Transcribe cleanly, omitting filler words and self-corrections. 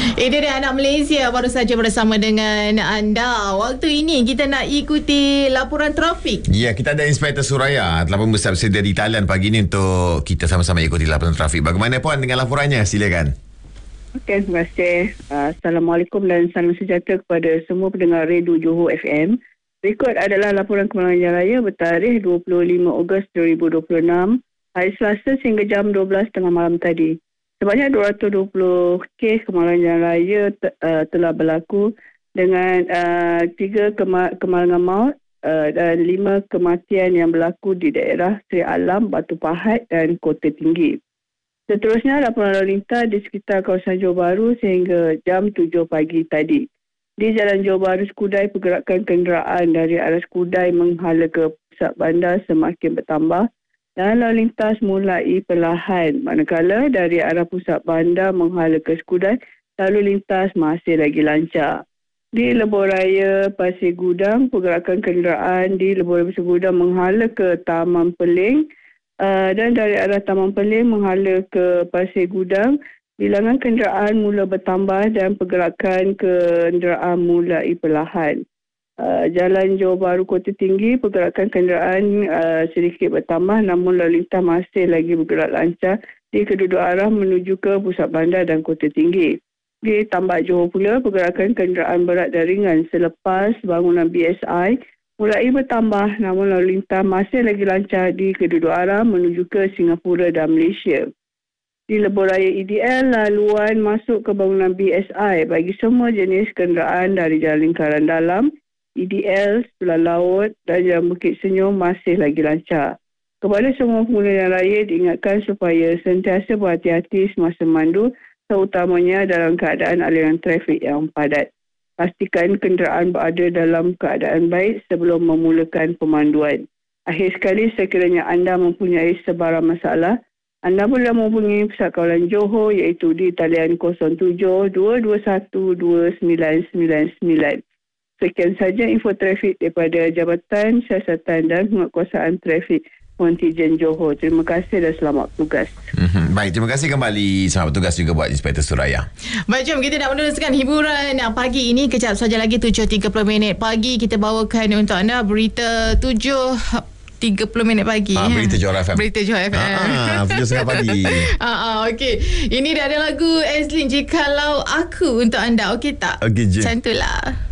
Ini dia anak Malaysia baru saja bersama dengan anda. Waktu ini kita nak ikuti laporan trafik. Ya, kita ada Inspektor Suraya telah pun bersedia di talian pagi ini untuk kita sama-sama ikuti laporan trafik. Bagaimana Puan dengan laporannya? Silakan. Okey, terima kasih. Assalamualaikum dan salam sejahtera kepada semua pendengar Radio Johor FM. Berikut adalah laporan kemalangan jalan raya bertarikh 25 Ogos 2026, hari Selasa sehingga jam 12.30 malam tadi. Sebanyak 220 kes kemalangan jalan raya telah berlaku dengan 3 kemalangan maut dan 5 kematian yang berlaku di daerah Seri Alam, Batu Pahat dan Kota Tinggi. Seterusnya, laporan lalu lintas di sekitar kawasan Johor Bahru sehingga jam 7 pagi tadi. Di Jalan Johor Bahru Skudai, pergerakan kenderaan dari arah Skudai menghala ke pusat bandar semakin bertambah dan lalu lintas mulai perlahan. Manakala dari arah pusat bandar menghala ke Skudai, lalu lintas masih lagi lancar. Di Lebuh Raya Pasir Gudang, pergerakan kenderaan di Lebuh Raya Pasir Gudang menghala ke Taman Peling dan dari arah Taman Peling menghala ke Pasir Gudang, bilangan kenderaan mula bertambah dan pergerakan kenderaan mulai perlahan. Jalan Johor Bahru Kota Tinggi, pergerakan kenderaan sedikit bertambah namun lalu lintas masih lagi bergerak lancar di kedua arah menuju ke pusat bandar dan Kota Tinggi. Di Tambak Johor pula, pergerakan kenderaan berat dan ringan selepas bangunan BSI mulai bertambah namun lalu lintas masih lagi lancar di kedua arah menuju ke Singapura dan Malaysia. Di Lebuh Raya EDL, laluan masuk ke bangunan BSI bagi semua jenis kenderaan dari Jalan Lingkaran Dalam, EDL, Sebelah Laut dan Jalan Bukit Senyum masih lagi lancar. Kepada semua pengguna jalan raya diingatkan supaya sentiasa berhati-hati semasa memandu, terutamanya dalam keadaan aliran trafik yang padat. Pastikan kenderaan berada dalam keadaan baik sebelum memulakan pemanduan. Akhir sekali, sekiranya anda mempunyai sebarang masalah, anda boleh menghubungi Pusat Kawalan Johor iaitu di talian 07-221-2999. Sekian saja info trafik daripada Jabatan Siasatan dan Penguatkuasaan Trafik Kontijen Johor. Terima kasih dan selamat bertugas. Baik, terima kasih kembali. Selamat bertugas juga buat Inspektor Suraya. Baik, jom kita nak meneruskan hiburan pagi ini. Kejap saja lagi 7.30 pagi kita bawakan untuk anda berita 7.30 pagi. Berita Johor FM. Berita Johor FM. 7.30 pagi. Okey. Ini dah ada lagu Azlin Jikalau Aku untuk anda. Okey tak? Okey je. Macam itulah.